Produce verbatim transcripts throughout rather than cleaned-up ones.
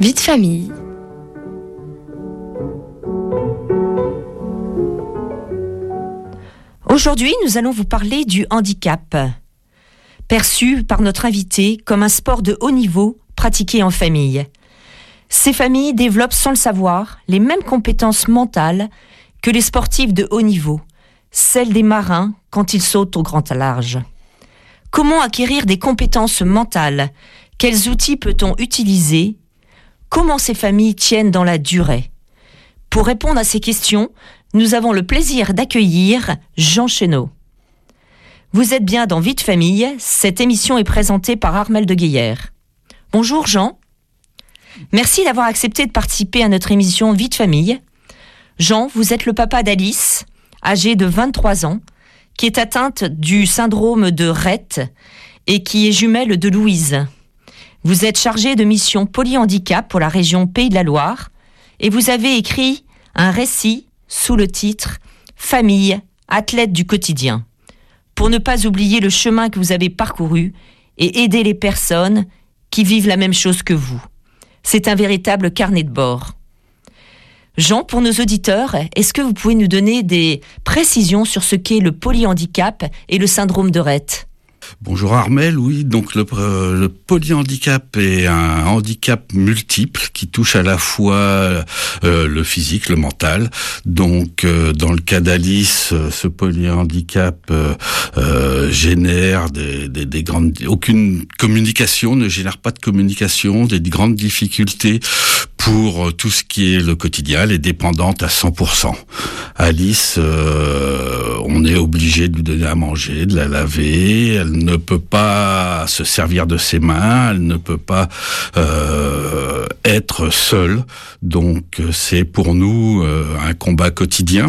Vie de famille. Aujourd'hui, nous allons vous parler du handicap, perçu par notre invité comme un sport de haut niveau pratiqué en famille. Ces familles développent sans le savoir les mêmes compétences mentales que les sportifs de haut niveau, celles des marins quand ils sautent au grand large. Comment acquérir des compétences mentales ? Quels outils peut-on utiliser ? Comment ces familles tiennent dans la durée ? Pour répondre à ces questions, nous avons le plaisir d'accueillir Jean Chénaud. Vous êtes bien dans Vie de famille, cette émission est présentée par Armelle de Guéillère. Bonjour Jean, merci d'avoir accepté de participer à notre émission Vie de famille. Jean, vous êtes le papa d'Alice, âgée de vingt-trois ans, qui est atteinte du syndrome de Rett et qui est jumelle de Louise. Vous êtes chargé de mission polyhandicap pour la région Pays de la Loire et vous avez écrit un récit sous le titre « Famille, athlète du quotidien » pour ne pas oublier le chemin que vous avez parcouru et aider les personnes qui vivent la même chose que vous. C'est un véritable carnet de bord. Jean, pour nos auditeurs, est-ce que vous pouvez nous donner des précisions sur ce qu'est le polyhandicap et le syndrome de Rett ? Bonjour Armelle, oui, donc le, euh, le polyhandicap est un handicap multiple qui touche à la fois euh, le physique, le mental. Donc euh, dans le cas d'Alice, ce polyhandicap euh, euh, génère des, des, des grandes, aucune communication, ne génère pas de communication, des grandes difficultés pour tout ce qui est le quotidien, elle est dépendante à cent pour cent. Alice, euh, on est obligé de lui donner à manger, de la laver, elle ne peut pas se servir de ses mains, elle ne peut pas euh, être seule, donc c'est pour nous euh, un combat quotidien.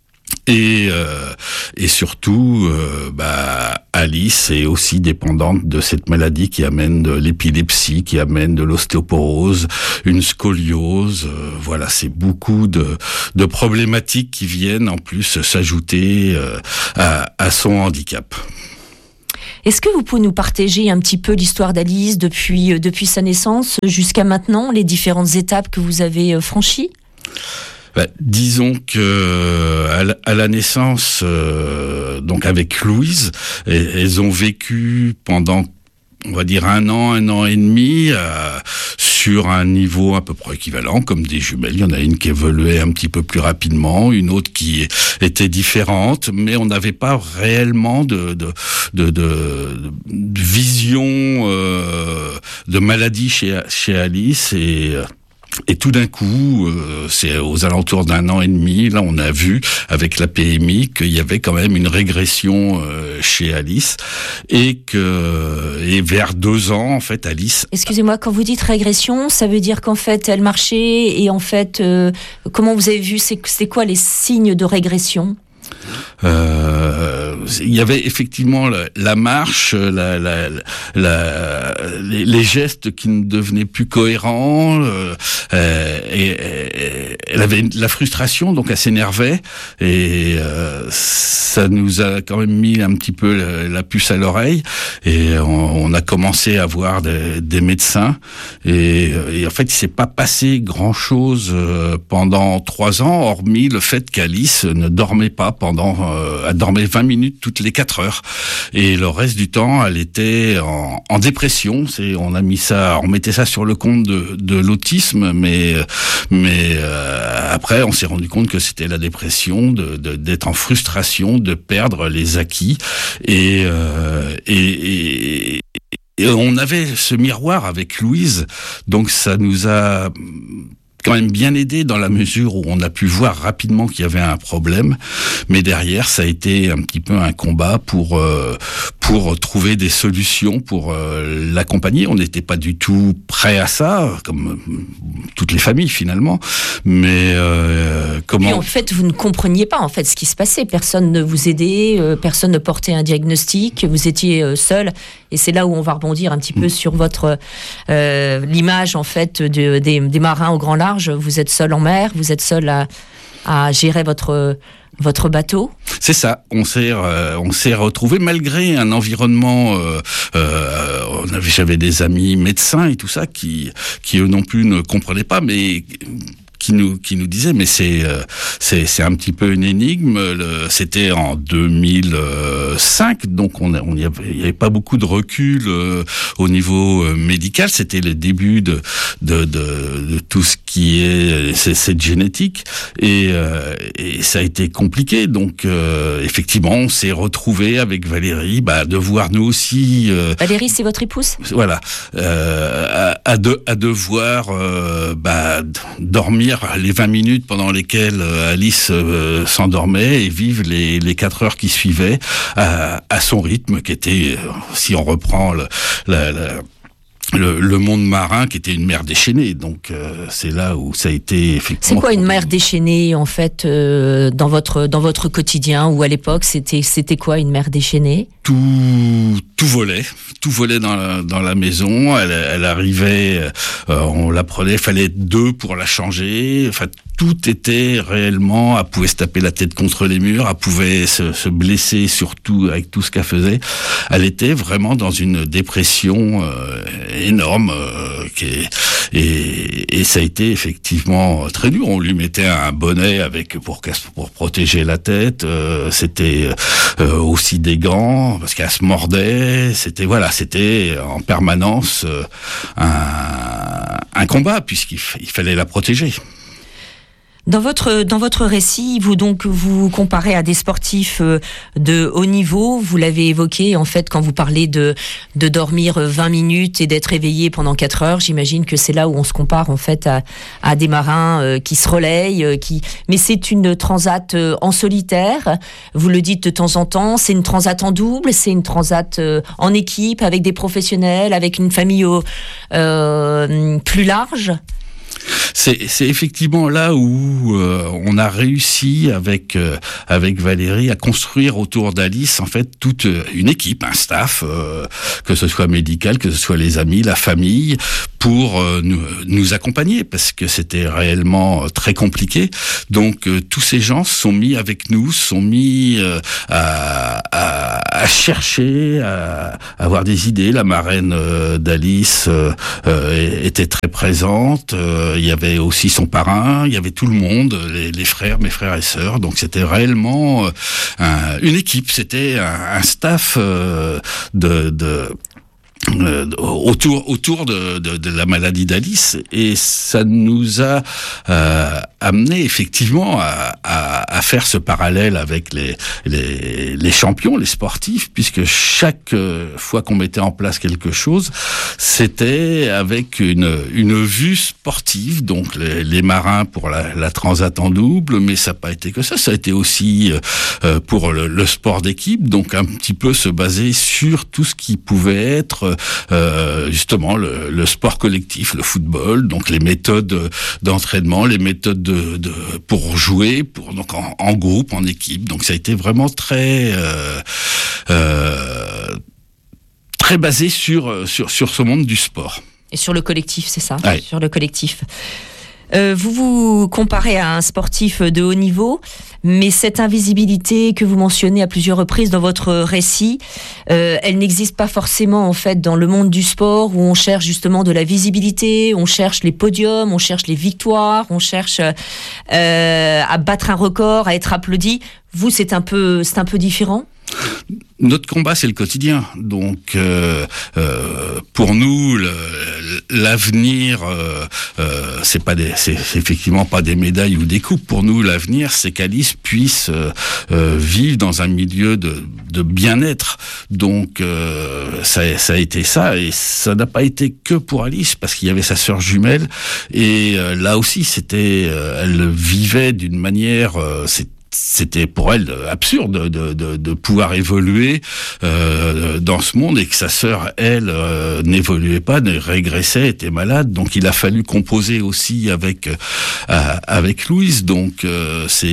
Et euh, et surtout, euh, bah, Alice est aussi dépendante de cette maladie qui amène de l'épilepsie, qui amène de l'ostéoporose, une scoliose. Euh, voilà, c'est beaucoup de de problématiques qui viennent en plus s'ajouter euh, à à son handicap. Est-ce que vous pouvez nous partager un petit peu l'histoire d'Alice depuis depuis sa naissance jusqu'à maintenant, les différentes étapes que vous avez franchies ? Bah, disons que à la, à la naissance, euh, donc avec Louise, elles ont vécu pendant, on va dire un an, un an et demi, euh, sur un niveau à peu près équivalent, comme des jumelles. Il y en a une qui évoluait un petit peu plus rapidement, une autre qui était différente, mais on n'avait pas réellement de de de, de, de vision euh, de maladie chez chez Alice et Et tout d'un coup, euh, c'est aux alentours d'un an et demi, là on a vu avec la P M I qu'il y avait quand même une régression euh, chez Alice et que et vers deux ans en fait Alice. Excusez-moi, quand vous dites régression, ça veut dire qu'en fait elle marchait et en fait euh, comment vous avez vu, c'est c'est quoi les signes de régression ? Euh, il y avait effectivement la, la marche, la, la, la, les, les gestes qui ne devenaient plus cohérents. Euh, et, et, elle avait la frustration, donc elle s'énervait et euh, ça nous a quand même mis un petit peu la, la puce à l'oreille et on, on a commencé à voir des, des médecins et, et en fait il s'est pas passé grand chose pendant trois ans, hormis le fait qu'Alice ne dormait pas pendant euh, elle dormait vingt minutes toutes les quatre heures et le reste du temps elle était en, en dépression. C'est on a mis ça, on mettait ça sur le compte de, de l'autisme, mais mais euh, après on s'est rendu compte que c'était la dépression, de, de d'être en frustration, de perdre les acquis et euh, et, et et on avait ce miroir avec Louise, donc ça nous a quand même bien aidé dans la mesure où on a pu voir rapidement qu'il y avait un problème, mais derrière ça a été un petit peu un combat pour euh, pour trouver des solutions pour euh, l'accompagner. On n'était pas du tout prêt à ça, comme toutes les familles finalement, mais euh, comment... Et en fait, vous ne compreniez pas en fait ce qui se passait. Personne ne vous aidait, euh, personne ne portait un diagnostic. Vous étiez euh, seul, et c'est là où on va rebondir un petit peu mmh. sur votre euh, l'image en fait de, des, des marins au grand large. Vous êtes seul en mer, vous êtes seul à à gérer votre votre bateau. C'est ça. On s'est euh, on s'est retrouvé malgré un environnement. Euh, euh, on avait j'avais des amis médecins et tout ça qui qui eux non plus ne comprenaient pas, mais qui nous qui nous disait mais c'est euh, c'est c'est un petit peu une énigme. Le, c'était en deux mille cinq, donc on on y avait, il y avait pas beaucoup de recul euh, au niveau euh, médical. C'était le début de de de, de tout ce qui est c'est, cette génétique et euh, et ça a été compliqué. Donc euh, effectivement, on s'est retrouvé avec Valérie, bah devoir nous aussi. Euh, Valérie, c'est votre épouse ? Voilà, euh, à, à de à devoir euh, bah dormir les vingt minutes pendant lesquelles Alice euh, s'endormait et vivre les, les quatre heures qui suivaient à, à son rythme, qui était, si on reprend le, la, la, le, le monde marin, qui était une mer déchaînée. Donc euh, c'est là où ça a été effectivement... C'est quoi une mer déchaînée, en fait, euh, dans votre dans votre quotidien, ou à l'époque, c'était c'était quoi une mer déchaînée ? Tout, tout volait, tout volait dans la, dans la maison. Elle, elle arrivait, euh, on la prenait, il fallait être deux pour la changer. Enfin, tout était réellement. Elle pouvait se taper la tête contre les murs, elle pouvait se, se blesser, surtout avec tout ce qu'elle faisait. Elle était vraiment dans une dépression euh, énorme, euh, qui est, et, et ça a été effectivement très dur. On lui mettait un bonnet avec pour pour protéger la tête. Euh, c'était euh, aussi des gants, parce qu'elle se mordait, c'était voilà, c'était en permanence euh, un, un combat puisqu'il f- il fallait la protéger. Dans votre dans votre récit, vous donc vous comparez à des sportifs de haut niveau. Vous l'avez évoqué en fait quand vous parlez de de dormir vingt minutes et d'être éveillé pendant quatre heures. J'imagine que c'est là où on se compare en fait à à des marins qui se relayent, qui. Mais c'est une transat en solitaire. Vous le dites de temps en temps. C'est une transat en double. C'est une transat en équipe avec des professionnels, avec une famille euh, plus large. C'est, c'est effectivement là où euh, on a réussi avec euh, avec Valérie à construire autour d'Alice en fait toute une équipe, un staff, euh, que ce soit médical, que ce soit les amis, la famille, pour euh, nous, nous accompagner parce que c'était réellement très compliqué. Donc euh, tous ces gens sont mis avec nous, sont mis euh, à, à, à chercher, à, à avoir des idées. La marraine euh, d'Alice euh, euh, était très présente. Euh, il y avait aussi son parrain, il y avait tout le monde, les, les frères, mes frères et sœurs. Donc c'était réellement euh, un, une équipe, c'était un, un staff euh, de... de Euh, autour autour de, de, de la maladie d'Alice, et ça nous a euh, amené effectivement à, à, à faire ce parallèle avec les, les les champions, les sportifs, puisque chaque fois qu'on mettait en place quelque chose, c'était avec une une vue sportive. Donc les, les marins pour la, la transat en double, mais ça n'a pas été que ça, ça a été aussi euh, pour le, le sport d'équipe, donc un petit peu se baser sur tout ce qui pouvait être Euh, justement le, le sport collectif, le football, donc les méthodes d'entraînement, les méthodes de, de pour jouer, pour donc en, en groupe, en équipe. Donc ça a été vraiment très euh, euh, très basé sur sur sur ce monde du sport. Et sur le collectif, c'est ça, ouais. Sur le collectif. Euh, vous vous comparez à un sportif de haut niveau, mais cette invisibilité que vous mentionnez à plusieurs reprises dans votre récit, euh, elle n'existe pas forcément en fait dans le monde du sport où on cherche justement de la visibilité, on cherche les podiums, on cherche les victoires, on cherche euh, à battre un record, à être applaudi. Vous, c'est un peu, c'est un peu différent ? Notre combat, c'est le quotidien. Donc, euh, euh, pour nous, le, l'avenir, euh, euh, c'est pas des, c'est, c'est effectivement pas des médailles ou des coupes. Pour nous, l'avenir, c'est qu'Alice puisse euh, euh, vivre dans un milieu de, de bien-être. Donc, euh, ça, ça a été ça, et ça n'a pas été que pour Alice, parce qu'il y avait sa sœur jumelle, et euh, là aussi, c'était, euh, elle vivait d'une manière, euh, c'est c'était pour elle absurde de, de, de pouvoir évoluer euh, dans ce monde, et que sa sœur, elle, euh, n'évoluait pas, ne régressait, était malade. Donc il a fallu composer aussi avec euh, avec Louise. Donc euh, c'est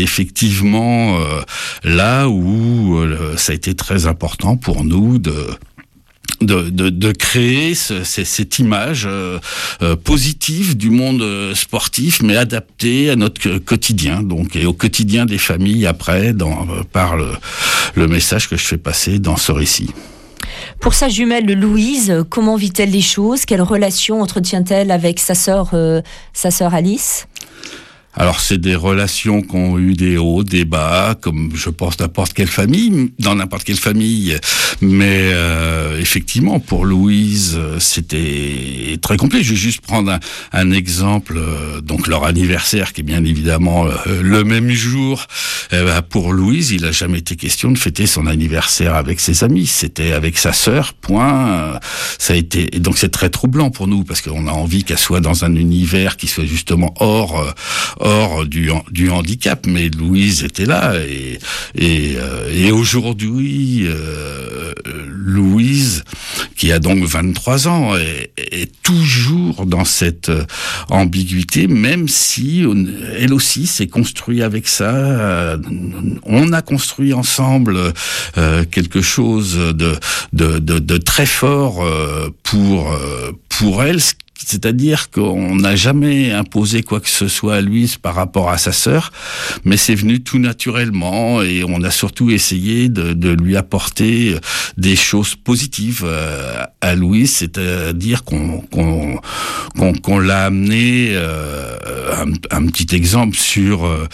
effectivement euh, là où euh, ça a été très important pour nous de De, de, de créer ce, ce, cette image euh, euh, positive du monde euh, sportif, mais adaptée à notre quotidien, donc et au quotidien des familles après, dans, euh, par le, le message que je fais passer dans ce récit. Pour sa jumelle Louise, comment vit-elle les choses? Quelle relation entretient-elle avec sa sœur, euh, sa sœur Alice? Alors c'est des relations qui ont eu des hauts, des bas, comme je pense n'importe quelle famille, dans n'importe quelle famille. Mais euh, effectivement, pour Louise, c'était très complet. Je vais juste prendre un, un exemple. Donc leur anniversaire, qui est bien évidemment euh, le même jour. Euh, bah, pour Louise, il a jamais été question de fêter son anniversaire avec ses amis. C'était avec sa sœur. Point. Ça a été. Et donc c'est très troublant pour nous parce qu'on a envie qu'elle soit dans un univers qui soit justement hors. Euh, hors du, du handicap, mais Louise était là et, et, euh, et aujourd'hui, euh, Louise, qui a donc vingt-trois ans, est, est toujours dans cette ambiguïté, même si on, elle aussi s'est construite avec ça. On a construit ensemble euh, quelque chose de, de, de, de très fort euh, pour, pour elle, c'est-à-dire qu'on n'a jamais imposé quoi que ce soit à Louise par rapport à sa sœur, mais c'est venu tout naturellement et on a surtout essayé de, de lui apporter des choses positives à Louise, c'est-à-dire qu'on, qu'on, qu'on, qu'on l'a amené, euh, un, un petit exemple sur euh,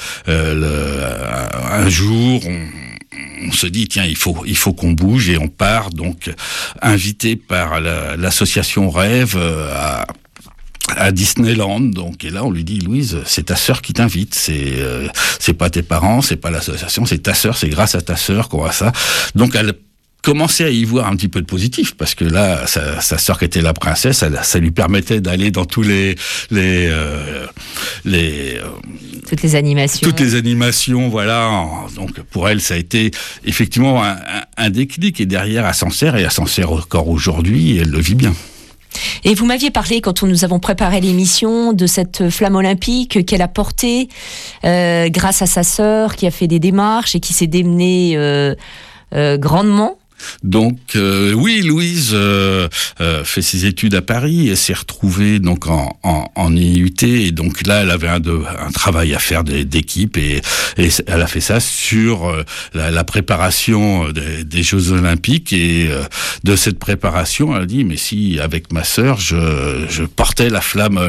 le, un jour, on, on se dit tiens il faut il faut qu'on bouge et on part donc invité par la, l'association Rêve à à Disneyland, donc et là on lui dit Louise, c'est ta sœur qui t'invite, c'est euh, c'est pas tes parents, c'est pas l'association, c'est ta sœur, c'est grâce à ta sœur qu'on a ça. Donc elle commençait à y voir un petit peu de positif parce que là sa, sa sœur qui était la princesse, elle, ça lui permettait d'aller dans tous les les euh, les euh, toutes les animations toutes les animations voilà. Donc pour elle ça a été effectivement un, un, un déclic et derrière elle s'en sert et elle s'en sert encore aujourd'hui et elle le vit bien. Et vous m'aviez parlé, quand nous avons préparé l'émission, de cette flamme olympique qu'elle a portée euh, grâce à sa sœur, qui a fait des démarches et qui s'est démenée euh, euh, grandement. Donc euh, oui, Louise euh, euh, fait ses études à Paris et s'est retrouvée donc en, en, en I U T et donc là elle avait un, de, un travail à faire d'équipe et, et elle a fait ça sur euh, la, la préparation des, des Jeux Olympiques et euh, de cette préparation elle a dit mais si avec ma sœur je, je portais la flamme